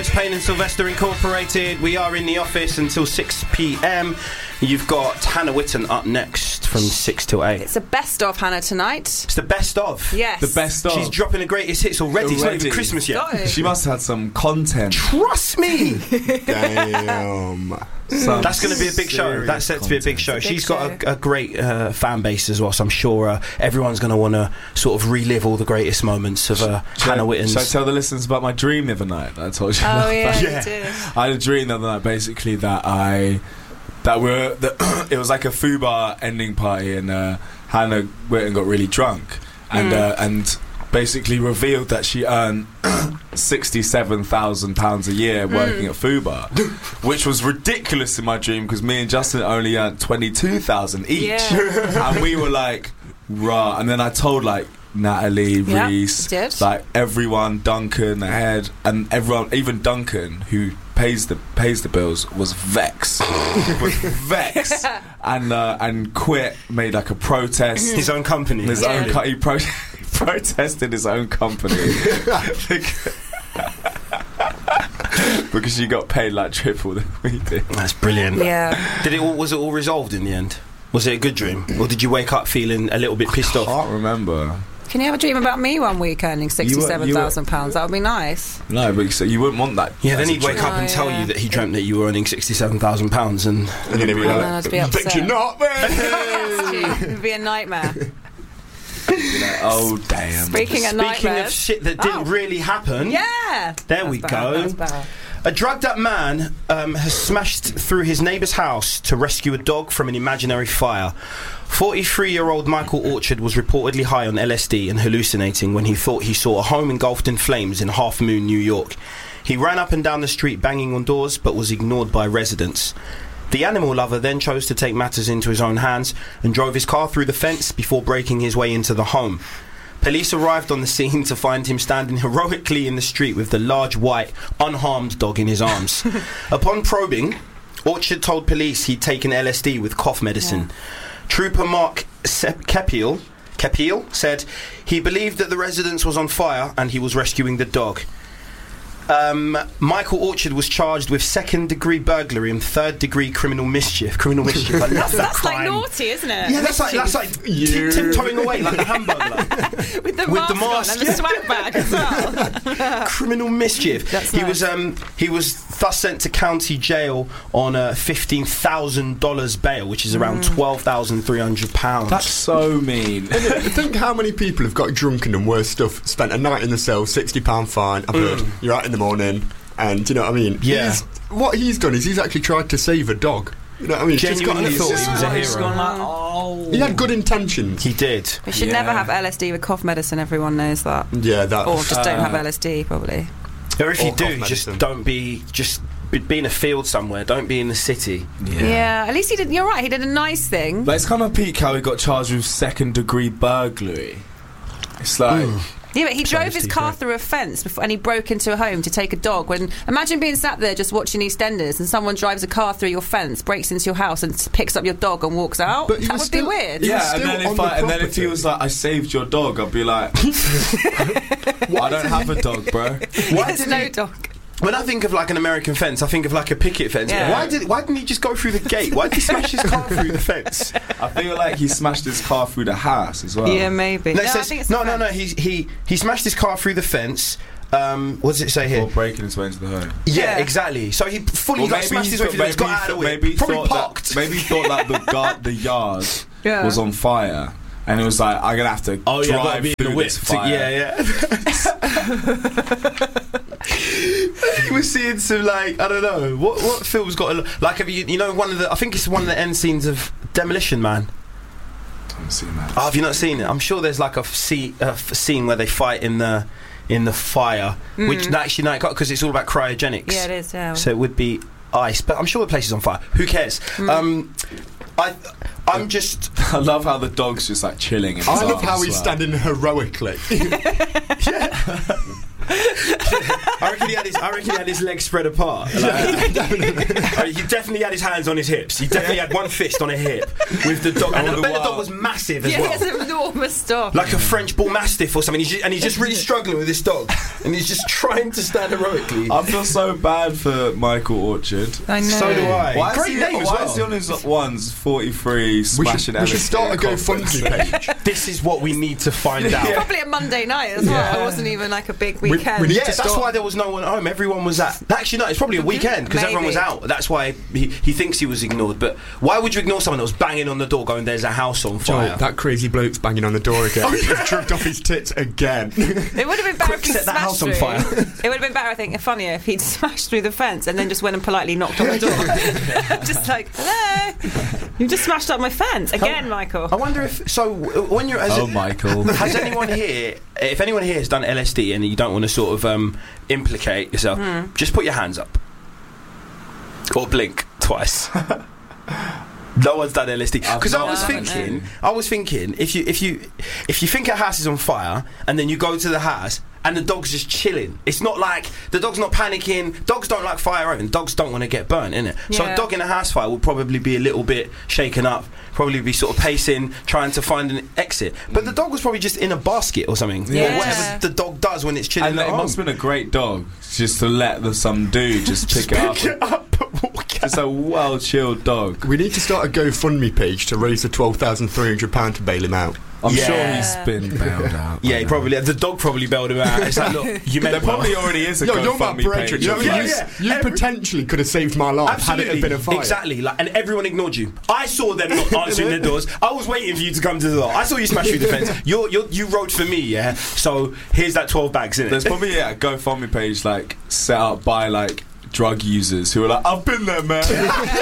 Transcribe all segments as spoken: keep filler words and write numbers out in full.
It's Payne and Sylvester Incorporated. We are in the office until six p.m. You've got Hannah Witten up next from six till eight. It's the best of Hannah tonight. It's the best of. Yes. The best of. She's dropping the greatest hits already. already. It's not even Christmas yet. Got it. She must have had some content. Trust me. Damn. Some That's going to be a big show. That's set to be a big show. Big She's show. got a, a great uh, fan base as well, so I'm sure uh, everyone's going to want to sort of relive all the greatest moments of uh, Hannah Witten's. Should I tell the listeners about my dream the other night that I told you Oh, about? yeah, Yeah. you did. I had a dream the other night, basically, that I that we're that it was like a FUBAR ending party, and uh, Hannah Witten got really drunk, and Mm. uh, and basically revealed that she earned sixty-seven thousand pounds a year working at FUBAR, which was ridiculous in my dream because me and Justin only earned twenty-two thousand each, Yeah. and we were like, rah. And then I told like Natalie, Yeah, Reese, did. like everyone, Duncan, the head, and everyone, even Duncan, who pays the pays the bills, was vexed, was vexed, and uh, and quit, made like a protest. His own company. His Yeah. own co- he, pro- he protested his own company because she got paid like triple than we did. That's brilliant. Yeah. Did it all, was it all resolved in the end? Was it a good dream? Or did you wake up feeling a little bit pissed off? Can't remember. Can you have a dream about me one week earning sixty-seven thousand pounds? That would be nice. No, but so you wouldn't want that. Yeah, then as a he'd wake dream. up and Oh, tell yeah. you that he dreamt that you were earning sixty-seven thousand pounds and... And then he'd be And then like, I'd be upset. bet you're not, man. It would be a nightmare. Like, oh damn. Speaking of Speaking nightmares. of shit that didn't Oh. really happen... Yeah. There That's we better, go. That's better. A drugged-up man um, has smashed through his neighbour's house to rescue a dog from an imaginary fire. forty-three-year-old Michael Orchard was reportedly high on L S D and hallucinating when he thought he saw a home engulfed in flames in Half Moon, New York. He ran up and down the street banging on doors but was ignored by residents. The animal lover then chose to take matters into his own hands and drove his car through the fence before breaking his way into the home. Police arrived on the scene to find him standing heroically in the street with the large, white, unharmed dog in his arms. Upon probing, Orchard told police he'd taken L S D with cough medicine. Yeah. Trooper Mark Sep- Kepiel, Kepiel said he believed that the residence was on fire and he was rescuing the dog. Um, Michael Orchard was charged with second-degree burglary and third-degree criminal mischief. Criminal mischief. I love That's, that that's crime. like naughty, isn't it? Yeah, that's like that's like Yeah. tip- tiptoeing away like a hamburger. with the with mask, the mask, on and the swag bag as well. Criminal mischief. That's he nice. was um he was thus sent to county jail on a fifteen thousand dollars bail, which is around Mm. twelve thousand three hundred pounds. That's so mean. Think how many people have got drunken and worse stuff, spent a night in the cell, sixty pound fine, I've heard, you're out in the morning, and you know what I mean? Yeah. He's, what he's done is he's actually tried to save a dog. You know what I mean? Just got Genuinely an thought he was a assist. He's hero. gone like, oh. He had good intentions. He did. We should Yeah. never have L S D with cough medicine, everyone knows that. Yeah, that. Or just don't Uh, have L S D, probably. Or if you Or do, cough just medicine. don't be just be, be in a field somewhere. Don't be in the city. Yeah. at least he did, you're right, he did a nice thing. But it's kind of peak how he got charged with second degree burglary. It's like Yeah, but he drove his Steve, car yeah. through a fence before, and he broke into a home to take a dog. When imagine being sat there just watching EastEnders, and someone drives a car through your fence, breaks into your house, and s- picks up your dog and walks out. But he That was would still- be weird. he was yeah, and still then on if the I, and then if he property. was like, I saved your dog, I'd be like, I don't have a dog, bro. Why There's did no he- dog. When I think of like an American fence, I think of like a picket fence. Yeah. Why did why didn't he just go through the gate? Why did he smash his car through the fence? I feel like he smashed his car through the house as well. Yeah, maybe. No, No, it I says- think it's no, the no, no. fence. He he he smashed his car through the fence. Um, what does it say here? Or breaking his way into the home. Yeah, Yeah. exactly. So he fully Well, like, smashed his way thought- through the fence, got he out of the thought- way, maybe he probably thought parked. That, maybe he thought like the guard, the yard Yeah. was on fire, and it was like, I'm gonna have to Oh yeah, gotta drive be in through the whip. this to- fire. yeah, yeah. He was seeing some like I don't know what what film's got a, like have you you know one of the I think it's one of the end scenes of Demolition Man. Don't see, man. Oh, have you not seen it? I'm sure there's like a, scene, a f- scene where they fight in the in the fire, which actually no, because it's all about cryogenics. Mm. Yeah, it is, yeah. So it would be ice, but I'm sure the place is on fire. Who cares? Mm. Um, I I'm just I love how the dog's just like chilling. In his I love arms how as he's well. standing heroically. I reckon he had his. I reckon he had his legs spread apart. Like, uh, he definitely had his hands on his hips. He definitely had one fist on a hip with the dog, and I bet the dog was massive as yeah, well. it's an enormous dog. Like a French bull mastiff or something. He's just, and he's just really struggling with this dog, and he's just trying to stand heroically. I feel so bad for Michael Orchard. I know. So do I. Why Great is he, name as why well. is he on his ones forty-three We smashing should, we should start a GoFundMe page. This is what we need to find out. Probably a Monday night as well. Yeah. It wasn't even like a big we weekend. need Yeah, to that's start- why there was no one at home. Everyone was at. Actually, no, it's probably a weekend because everyone was Maybe. out. That's why he, he thinks he was ignored. But why would you ignore someone that was banging on the door, going, "There's a house on Joe, fire"? that crazy bloke's banging on the door again. He's drugged off his tits again. It would have been better Quick, if he set that smashed house on through. fire. It would have been better, I think, funnier if he'd smashed through the fence and then just went and politely knocked on the door. Just like, hello, you just smashed up my fence again, Michael. I wonder if so. w- When you're as Oh, Michael. has anyone here? If anyone here has done L S D and you don't want to sort of um, implicate yourself, just put your hands up or blink twice. No one's done L S D because I not was done it, thinking. no. I was thinking if you if you if you think a house is on fire and then you go to the house and the dog's just chilling. It's not like the dog's not panicking. Dogs don't like fire and dogs don't want to get burnt, innit? So a Yeah. dog in a house fire will probably be a little bit shaken up, probably be sort of pacing, trying to find an exit. But the dog was probably just in a basket or something. Yeah. Or whatever the dog does when it's chilling And at it home. must have been a great dog just to let the, some dude just pick it up. Pick it up and walk It's a well chilled dog. We need to start a GoFundMe page to raise the twelve thousand three hundred pounds to bail him out. I'm Yeah. sure he's been bailed out. Yeah, by he now. probably the dog probably bailed him out. It's like, look, you meant There well. probably already is a Yo, you're my GoFundMe brethren. page. You, know, Yeah, you, yeah. you Every- potentially could have saved my life Absolutely, had it been a fire. exactly. Like, and everyone ignored you. I saw them not answering their doors. I was waiting for you to come to the door. I saw you smash through the fence. You're, you're, you rode for me, yeah. So here's that twelve bags in There's it. probably yeah, a GoFundMe page like set up by like drug users who are like, I've been there, man.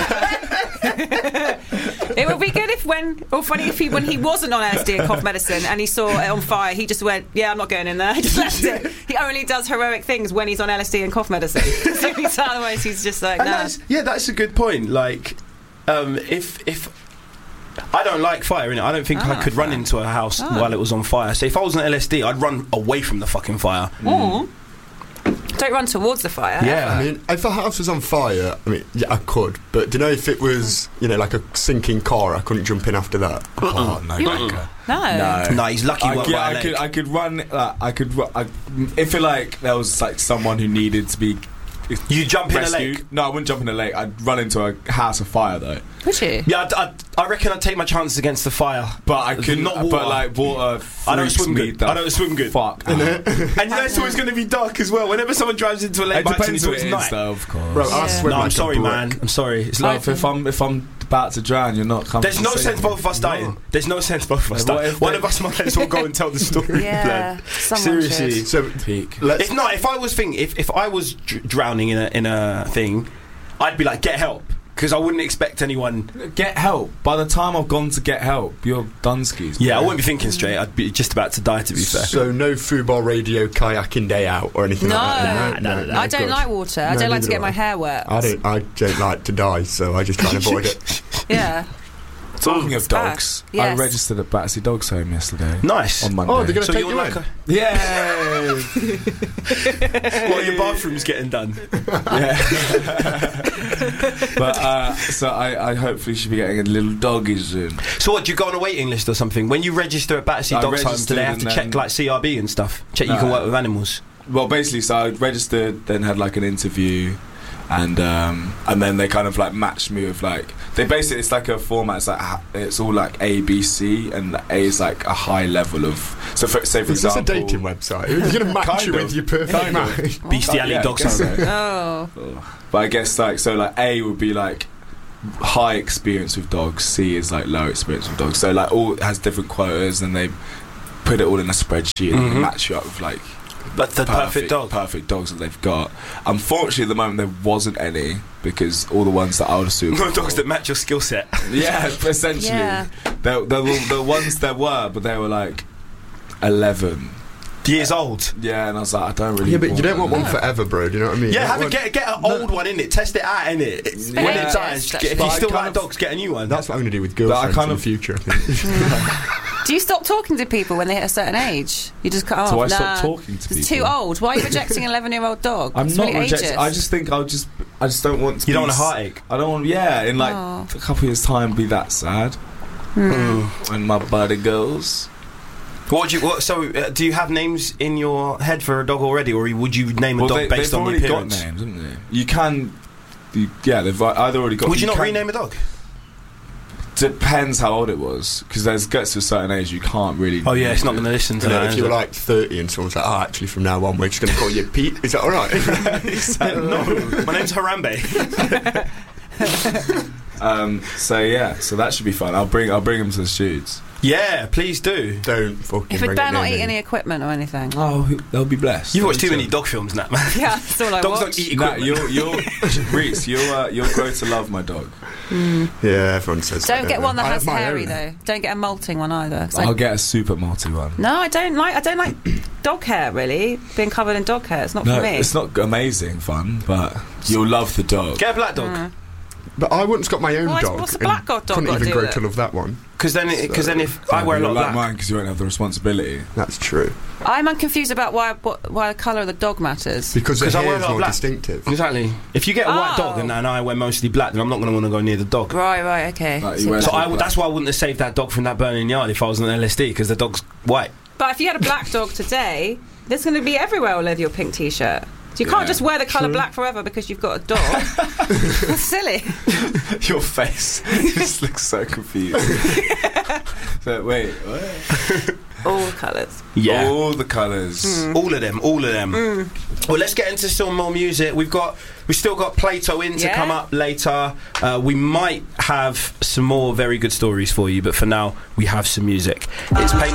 It would be good if when, or funny if he, when he wasn't on L S D and cough medicine and he saw it on fire, he just went, yeah, I'm not going in there. He just left it. He only does heroic things when he's on L S D and cough medicine. So he's- otherwise he's just like, And no. that's, yeah, that's a good point. Like, um, if if I don't like fire, innit? I don't think Ah, I could run fire. into a house Ah. while it was on fire. So if I was on L S D, I'd run away from the fucking fire. Or don't run towards the fire. Yeah. I mean, if a house was on fire, I mean, yeah, I could. But do you know if it was, you know, like a sinking car, I couldn't jump in after that. Oh no, Becca. No. No. No, he's lucky. I, one could, by a I leg. could, I could run. Uh, I could. ru- I, if it like there was like someone who needed to be You jump in a rescued. lake. No, I wouldn't jump in a lake. I'd run into a house of fire though. Would you? Yeah, I'd, I'd, I reckon I'd take my chances against the fire. But I could Not not. water. But like water. I don't freaks swim me good. the I don't swim good. Fuck. out. And you know, it's always going to be dark as well. Whenever someone drives into a lake, It by accident, depends it's who always it is, night. though, of course. Bro, I Yeah. swim No, like I'm a sorry, brook. man. I'm sorry. It's No, like, if, if I'm if I'm about to drown, you're not coming. there's to no save sense me. both of us dying. There's no sense both of us What dying. if One they- of us might as well go and tell the story. Yeah. blood. Someone Seriously. should. So Peak. let's. If not, if I was thinking, if, if I was dr- drowning in a in a thing, I'd be like, get help, because I wouldn't expect anyone. Get help. By the time I've gone to get help, you're Dunskies. Yeah, I bro. wouldn't be thinking straight. I'd be just about to die. To be fair. So no football radio kayaking day out or anything No. like that. No, no, no, no. I don't good. like water. I No, don't like neither to get do my I. hair wet. I don't. I don't like to die, so I just try and avoid it. Yeah. Talking of It's bad. dogs, I Yes. registered at Battersea Dogs Home yesterday. Nice. On Monday. Oh, they're gonna So take you're you like, in. a, Yay! well, your bathroom's getting done. Yeah. But uh, so I, I hopefully should be getting a little doggy soon. So what? Do you go on a waiting list or something? When you register at Battersea I Dogs Home, do registered they have and to then- check like C R B and stuff? Check you No. can work with animals. Well, basically, so I registered, then had like an interview, and um, and then they kind of like matched me with like they basically it's like a format. It's like ha- it's all like A, B, C, and A is like a high level of. So for, say for Is this a example, dating website? Who's going to match Kind you of. with your perfect Kind of. match? Bestiality Yeah, I Dogs guess Home. so. Oh. But I guess like so like A would be like high experience with dogs. C is like low experience with dogs. So like all has different quotas, and they put it all in a spreadsheet and Mhm. they match you up with like But the perfect, dog. perfect dogs that they've got. Unfortunately, at the moment there wasn't any because all the ones that I would assume No dogs that match your skill set. yeah, essentially. Yeah. There, there were the ones there were, but they were like eleven. Years old. Yeah, and I was like, I don't really. Yeah, but you don't want one No. forever, bro. Do you know what I mean? Yeah, Not have a one- get get an old one in it. Test it out in it. When Yeah. it dies, Yeah. get, if But you I still kind like of- dogs, get a new one. That's what I'm going to do with I girlfriends kind in of- the future, I think. Do you stop talking to people when they hit a certain age? You just cut off. Do I nah, stop talking to it's people? too old. Why are you rejecting an eleven-year-old dog? I'm It's not really rejecting. ageist. I just think I'll just. I just don't want to. You be don't want a s- heartache. I don't want. Yeah, in like Oh. a couple of years' time, be that sad. Mm. When my body goes. What do you? What, so, uh, do you have names in your head for a dog already, or would you name a Well, dog they, based they've on the already got appearance? names, haven't they? You can. You, yeah, they've either already got. Would you, not can- rename a dog? Depends how old it was, because there's gets to a certain age you can't really. Oh yeah, it's not going to listen to And that. then if is you were it? like thirty and someone's like, oh, actually from now on we're just going to call you Pete, is that alright? no, my name's Harambe. Um, so yeah, so that should be fun. I'll bring I'll bring him to the shoots. Yeah, please do. Don't fucking If it bring better it not near eat me. any equipment or anything. Oh, they'll be blessed. You've They'll watched be too many chill. dog films, Nat, man. Yeah, that's all I Dogs watch. don't eat Nah, equipment. you'll you'll Reese, you'll uh, you'll grow to love my dog. Yeah, everyone says that, Don't get they? one that I has have my hairy own. though. Don't get a molting one either. 'cause I- I'll get a super multi one. no, I don't like. I don't like dog hair. Really, being covered in dog hair. It's not No, for me. it's not amazing fun, but you'll love the dog. Get a black dog. But I once got my own Why- dog. what's a and black dog couldn't got to even do grow with to it? love that one. Because then, because then, if I wear a You'll lot of like black, mine because you won't have the responsibility. That's true. I'm confused about why what, why the colour of the dog matters. Because the 'Cause I wear hair a is lot of more black. distinctive. exactly. If you get a white Oh. dog and, and I wear mostly black, then I'm not going to want to go near the dog. Right, right, okay. Like, you So- wear- So I, Black. that's why I wouldn't have saved that dog from that burning yard if I was on L S D, because the dog's white. but if you had a black dog today, there's going to be everywhere all over your pink t-shirt. So you can't Yeah. just wear the colour black forever because you've got a dog. That's silly. Your face just looks so confused. So wait, what? All colours. All the colours. All of them, all of them. Well, let's get into some more music. We've got, we've still got Plato in to Yeah. come up later. Uh, we might have some more very good stories for you, but for now, we have some music. It's Pain